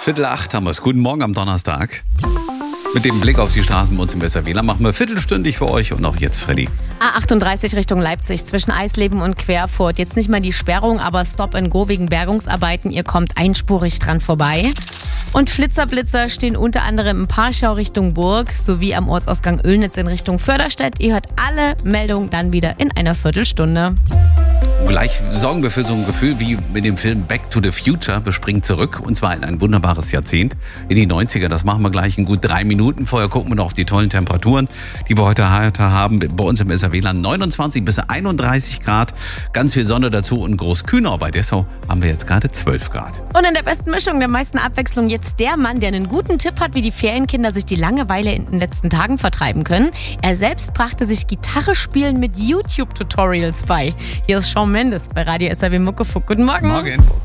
7:45 haben wir es. Guten Morgen am Donnerstag. Mit dem Blick auf die Straßen bei uns im Weserwähler machen wir viertelstündig für euch und auch jetzt Freddy. A38 Richtung Leipzig zwischen Eisleben und Querfurt. Jetzt nicht mal die Sperrung, aber Stop and Go wegen Bergungsarbeiten. Ihr kommt einspurig dran vorbei. Und Flitzer-Blitzer stehen unter anderem im Parschau Richtung Burg sowie am Ortsausgang Oelnitz in Richtung Förderstedt. Ihr hört alle Meldungen dann wieder in einer Viertelstunde. Gleich sorgen wir für so ein Gefühl wie mit dem Film Back to the Future. Wir springen zurück und zwar in ein wunderbares Jahrzehnt, in die 90er. Das machen wir gleich in gut 3 Minuten. Vorher gucken wir noch auf die tollen Temperaturen, die wir heute haben. Bei uns im Weserwähler 29 bis 31 Grad. Ganz viel Sonne dazu und Großkühnau. Bei Dessau haben wir jetzt gerade 12 Grad. Und in der besten Mischung, der meisten Abwechslung jetzt der Mann, der einen guten Tipp hat, wie die Ferienkinder sich die Langeweile in den letzten Tagen vertreiben können. Er selbst brachte sich Gitarre spielen mit YouTube-Tutorials bei. Hier ist Shawn Mendes bei Radio SAW Muckefuck. Guten Morgen. Morgen.